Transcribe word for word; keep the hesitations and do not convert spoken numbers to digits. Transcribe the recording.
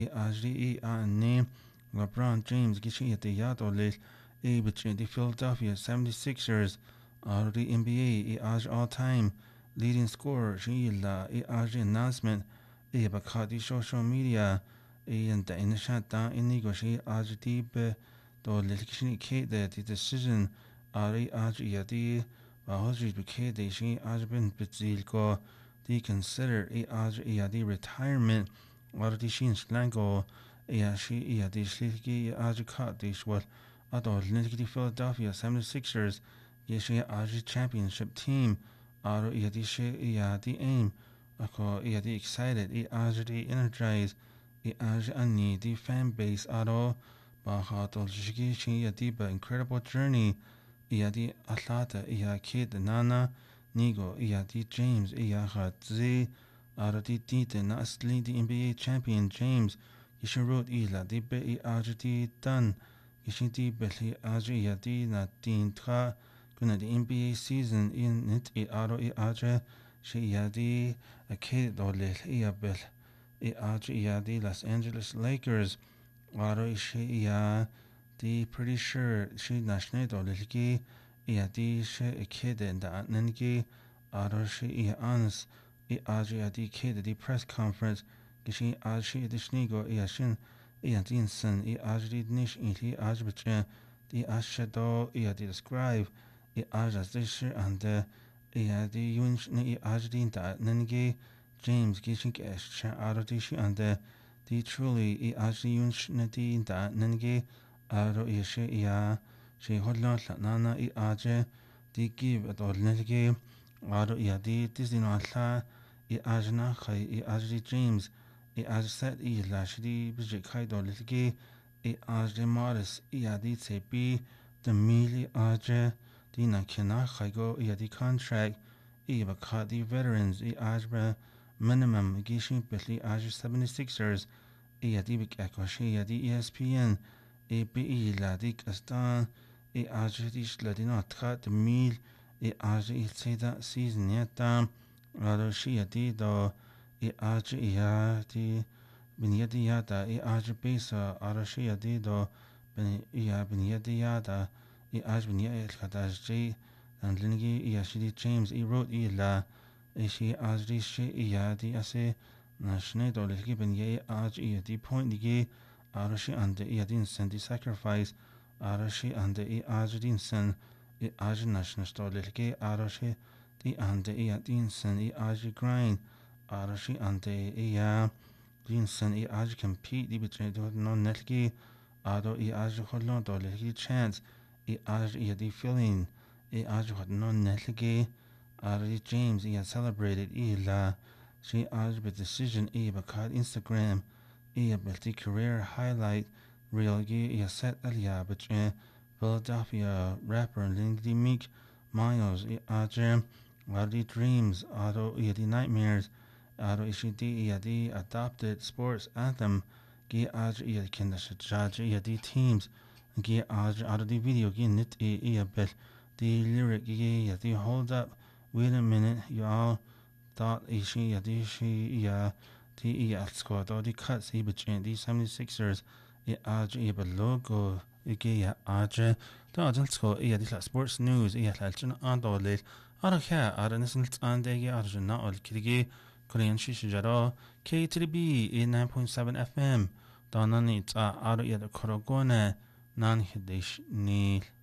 Ajri a name LeBron James gishi at the Yadolil a between the Philadelphia seventy-sixers or the N B A aj all time leading scorer Sheila a aj announcement a bakadi social media a and the in shutdown in negotiate aj deep do litigation kate the decision ari aj yadi bahojri bukade de she aj bin bitzil go the consider a aj yadi retirement or the shin slango a she yadi sliki aj cut this what adol the Philadelphia seventy-sixers yeshi aj championship team or yadi she yadi aim ako yadi excited a aj the energized a aj ani the fan base aro Bahatul Shiki Yadiba incredible journey Yadi Atlata Iya Kid Nana Nigo Yadi James Iya Hadzi Arati Dita Nasli the N B A champion James Yishin wrote Ila the Be Ajati done Yishiti Beli Aji Yadi Natin Tra Guna the N B A season in it Aro Aja Shi Yadi a kid Dolil Iya Bel Aji Yadi Los Angeles Lakers Aro she ya di pretty sure she national doliki ya di she a kid and that nanki aro she ya ans I aji ya di kid the press conference gishi aji di shnigo ya shin ya din san I aji nish inti aji bchen di ashado ya di describe I aji di she and ya di yunch ni aji din that nanki James gishi kesh aro di she and the truly I actually yunch nati da nange aro yeshe ya she hodlo nana I aje di give at all nange aro ya di disney la I ajna khai I ajri James I aj set I la shidi bije khai do lege I ajre maris I adi tepi the mili aje di na kena khai go I adi contract I ba the veterans I ajra minimum gishin betli aj seventy-sixers I adibik akoshi adi E S P N e bi ladik astan e ajdish ladina tkat mil e ajdi seda season yata ado shi adi do e ajdi yati bin yadi yata e ajdi besa ado shi adi do bin ya bin yadi yata e ajdi bin ya khadajji and lingi e ashidi James e wrote e la e shi ajdi shi yadi ase Nashne doliki ben ye aj e point dige arashi and the yadin send the sacrifice arashi and the ajdin sen e aj nashne doliki arashi the and the yadin sen e aj grind arashi and the ya din sen e aj compete the between no netki ado e aj holon doliki chance e aj e the feeling e aj hot no netki ari James e celebrated e la she asked the decision e about Instagram e about the career highlight real e set alia between Philadelphia rapper Lindy Meek Miles e ajem Wadi Dreams auto e the nightmares auto e di e the adopted sports anthem ge aj e kenda judge e the teams ge aj auto the video ge nit e e about the lyric ge the hold up wait a minute you all thought she yadi she ya the at squad or the cuts he between the seventy-sixers e aj e logo e ge ya aj da adult score e the sports news e halchin andole ara kha ara nisn ande ge arjun na ol kige korean shi shijaro K three B e nine point seven F M da nani ta ara ya the korogone nan hidish ni